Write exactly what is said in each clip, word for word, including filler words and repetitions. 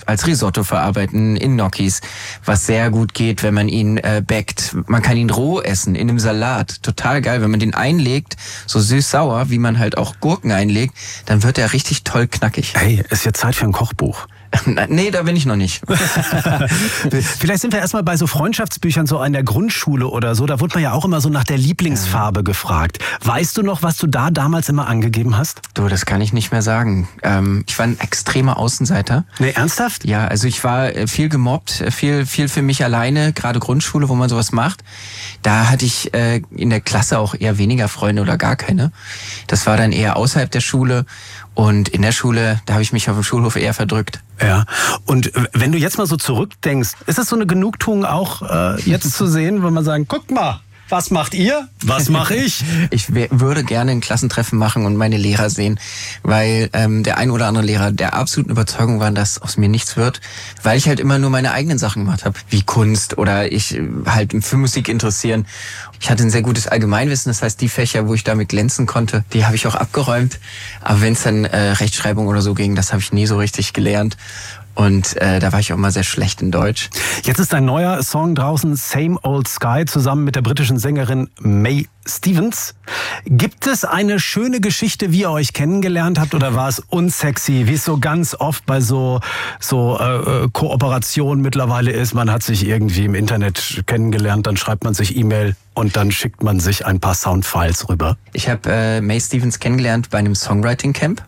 als Risotto verarbeiten, in Gnocchis, was sehr gut geht, wenn man ihn äh, backt. Man kann ihn roh essen, in einem Salat. Total geil, wenn man den einlegt, so süß-sauer, wie man halt auch Gurken einlegt, dann wird er richtig toll knackig. Hey, ist jetzt Zeit für ein Kochbuch. Nee, da bin ich noch nicht. Vielleicht sind wir erstmal bei so Freundschaftsbüchern so an der Grundschule oder so. Da wurde man ja auch immer so nach der Lieblingsfarbe gefragt. Weißt du noch, was du da damals immer angegeben hast? Du, das kann ich nicht mehr sagen. Ähm, ich war ein extremer Außenseiter. Nee, ernsthaft? Ja, also ich war viel gemobbt, viel, viel für mich alleine, gerade Grundschule, wo man sowas macht. Da hatte ich äh, in der Klasse auch eher weniger Freunde oder gar keine. Das war dann eher außerhalb der Schule. Und in der Schule, da habe ich mich auf dem Schulhof eher verdrückt. Ja, und wenn du jetzt mal so zurückdenkst, ist es so eine Genugtuung auch äh, jetzt zu sehen, wenn man sagen, guck mal, was macht ihr? Was mache ich? Ich würde gerne ein Klassentreffen machen und meine Lehrer sehen, weil ähm, der ein oder andere Lehrer der absoluten Überzeugung war, dass aus mir nichts wird, weil ich halt immer nur meine eigenen Sachen gemacht habe, wie Kunst oder ich halt für Musik interessieren. Ich hatte ein sehr gutes Allgemeinwissen, das heißt, die Fächer, wo ich damit glänzen konnte, die habe ich auch abgeräumt. Aber wenn es dann äh, Rechtschreibung oder so ging, das habe ich nie so richtig gelernt. Und äh, da war ich auch mal sehr schlecht in Deutsch. Jetzt ist ein neuer Song draußen, Same Old Sky, zusammen mit der britischen Sängerin May Stevens. Gibt es eine schöne Geschichte, wie ihr euch kennengelernt habt, oder war es unsexy, wie es so ganz oft bei so, so äh, Kooperationen mittlerweile ist? Man hat sich irgendwie im Internet kennengelernt, dann schreibt man sich E-Mail und dann schickt man sich ein paar Soundfiles rüber. Ich habe äh, May Stevens kennengelernt bei einem Songwriting Camp.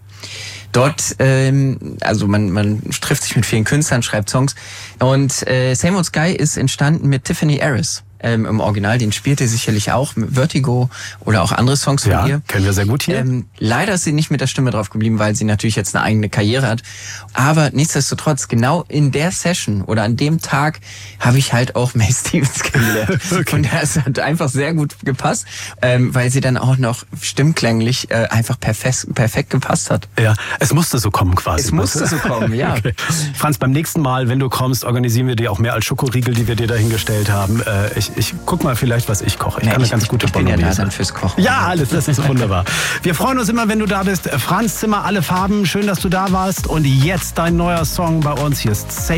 Dort, ähm, also man, man trifft sich mit vielen Künstlern, schreibt Songs. Und äh, Same Old Sky ist entstanden mit Tiffany Harris. Ähm, im Original, den spielt ihr sicherlich auch, mit Vertigo oder auch andere Songs von ja, ihr. Kennen wir sehr gut hier. Ähm, leider ist sie nicht mit der Stimme drauf geblieben, weil sie natürlich jetzt eine eigene Karriere hat. Aber nichtsdestotrotz, genau in der Session oder an dem Tag habe ich halt auch May Stevens kennengelernt. Okay. Und das hat einfach sehr gut gepasst, ähm, weil sie dann auch noch stimmklänglich äh, einfach perfekt, perfekt gepasst hat. Ja, es musste so kommen quasi. Es musste so kommen, ja. Okay. Franz, beim nächsten Mal, wenn du kommst, organisieren wir dir auch mehr als Schokoriegel, die wir dir dahingestellt haben. Äh, ich Ich guck mal vielleicht, was ich koche. Ich nee, kann eine ich, ganz gute ich bin ja Bolognese. da dann fürs Kochen. Ja, alles, das ist wunderbar. Wir freuen uns immer, wenn du da bist. Franz Zimmer, alle Farben. Schön, dass du da warst. Und jetzt dein neuer Song bei uns. Hier ist Safe.